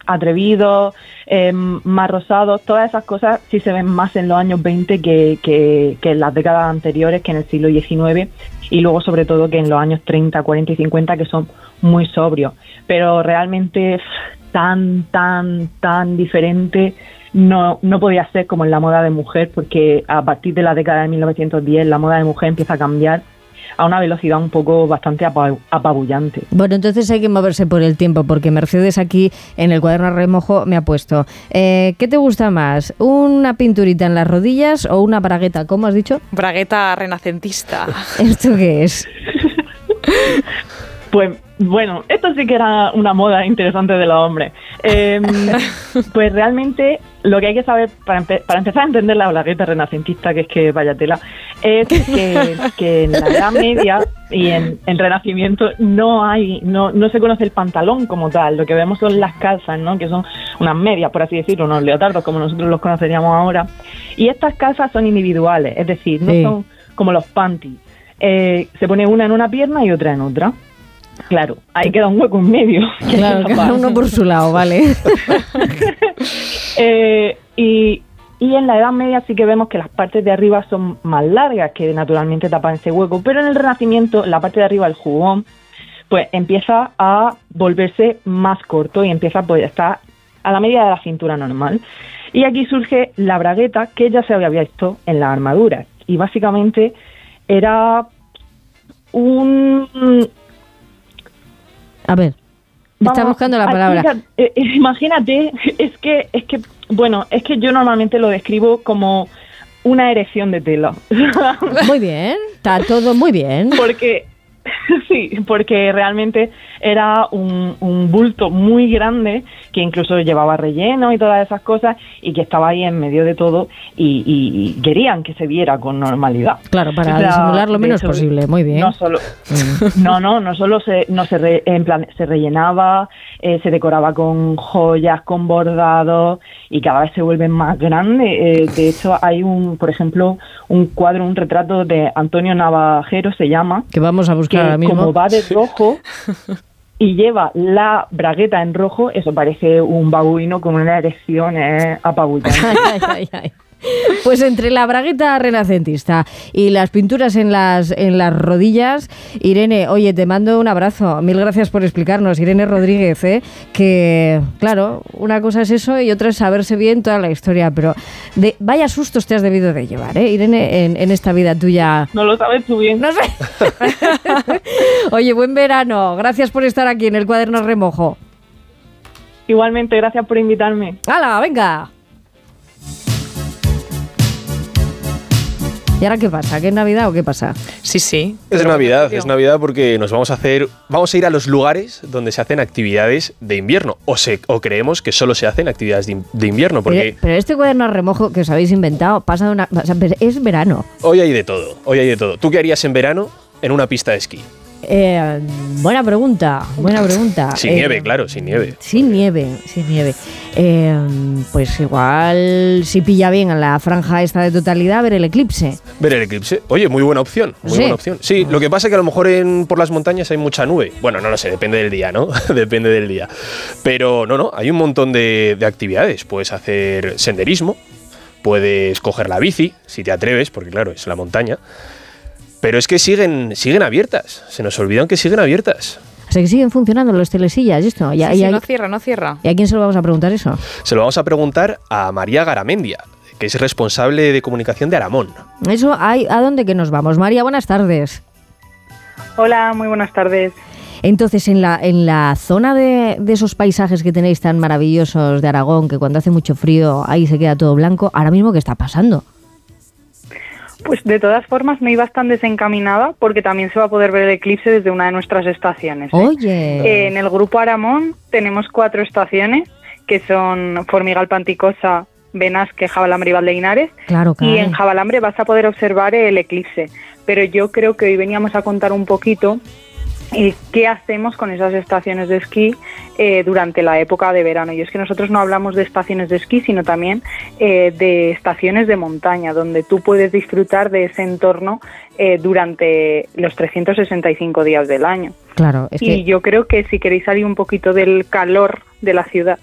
atrevidos, más rosados, todas esas cosas sí se ven más en los años 20 que en las décadas anteriores, que en el siglo XIX, y luego sobre todo que en los años 30, 40 y 50, que son muy sobrios. Pero realmente tan diferente no podía ser como en la moda de mujer, porque a partir de la década de 1910 la moda de mujer empieza a cambiar a una velocidad un poco bastante apabullante. Bueno, entonces hay que moverse por el tiempo, porque Mercedes aquí en el cuaderno a remojo me ha puesto, ¿qué te gusta más? ¿Una pinturita en las rodillas o una bragueta? ¿Cómo has dicho? Bragueta renacentista. ¿Esto qué es? Pues bueno, esto sí que era una moda interesante de los hombres. Pues realmente lo que hay que saber para empezar a entender la bragueta renacentista, que es que vaya tela, es que en la Edad Media y en Renacimiento no se conoce el pantalón como tal. Lo que vemos son las calzas, ¿no? Que son unas medias, por así decirlo, unos leotardos como nosotros los conoceríamos ahora. Y estas calzas son individuales, es decir, no son como los panties. Se pone una en una pierna y otra en otra. Claro, ahí queda un hueco en medio. Claro, cada uno por su lado, vale. Y en la Edad Media sí que vemos que las partes de arriba son más largas, que naturalmente tapan ese hueco, pero en el Renacimiento la parte de arriba, el jubón, pues empieza a volverse más corto y empieza pues a estar a la medida de la cintura normal. Y aquí surge la bragueta, que ya se había visto en las armaduras, y básicamente era A ver, está buscando la palabra. Imagínate, es que yo normalmente lo describo como una erección de tela. Muy bien, está todo muy bien. Porque realmente era un bulto muy grande que incluso llevaba relleno y todas esas cosas y que estaba ahí en medio de todo y querían que se viera con normalidad. Claro, para disimular lo menos posible, muy bien. No solo se rellenaba, se decoraba con joyas, con bordados y cada vez se vuelve más grande. De hecho, hay por ejemplo, un cuadro, un retrato de Antonio Navajero, se llama, que vamos a buscar ahora mismo. Como va de rojo y lleva la bragueta en rojo, eso parece un babuino con una erección apabullante. Ay. Pues entre la bragueta renacentista y las pinturas en las rodillas, Irene, oye, te mando un abrazo. Mil gracias por explicarnos, Irene Rodríguez, que claro, una cosa es eso y otra es saberse bien toda la historia, pero vaya sustos te has debido de llevar, Irene, en esta vida tuya. No lo sabes tú bien. No sé. Oye, buen verano. Gracias por estar aquí en el cuaderno a remojo. Igualmente, gracias por invitarme. ¡Hala, venga! ¿Y ahora qué pasa? ¿Qué es Navidad o qué pasa? Sí. Es Navidad porque nos vamos a ir a los lugares donde se hacen actividades de invierno o creemos que solo se hacen actividades de invierno porque pero este cuaderno a remojo que os habéis inventado es verano. Hoy hay de todo. ¿Tú qué harías en verano en una pista de esquí? Buena pregunta. Sin nieve, claro, sin nieve. Sin nieve. Pues igual, si pilla bien a la franja esta de totalidad, ver el eclipse. Oye, muy buena opción. Buena opción. Sí, lo que pasa es que a lo mejor por las montañas hay mucha nube. Bueno, no lo sé, depende del día, ¿no? Depende del día. Pero no, hay un montón de actividades. Puedes hacer senderismo, puedes coger la bici, si te atreves, porque claro, es la montaña. Pero es que siguen abiertas. Se nos olvidan que siguen abiertas. O sea, que siguen funcionando los telesillas, ¿esto? Sí, no cierra. ¿Y a quién se lo vamos a preguntar eso? Se lo vamos a preguntar a María Garamendia, que es responsable de comunicación de Aramón. Eso, ¿a dónde que nos vamos? María, buenas tardes. Hola, muy buenas tardes. Entonces, en la zona de esos paisajes que tenéis tan maravillosos de Aragón, que cuando hace mucho frío ahí se queda todo blanco, ahora mismo, ¿qué está pasando? Pues de todas formas no ibas tan desencaminada porque también se va a poder ver el eclipse desde una de nuestras estaciones. Oye. En el grupo Aramón tenemos 4 estaciones que son Formigal, Panticosa, Benasque, Jabalambre y Valdeinares. Claro. Y en Jabalambre vas a poder observar el eclipse. Pero yo creo que hoy veníamos a contar un poquito qué hacemos con esas estaciones de esquí durante la época de verano. Y es que nosotros no hablamos de estaciones de esquí, sino también de estaciones de montaña, donde tú puedes disfrutar de ese entorno durante los 365 días del año. Claro. Y yo creo que si queréis salir un poquito del calor de la ciudad,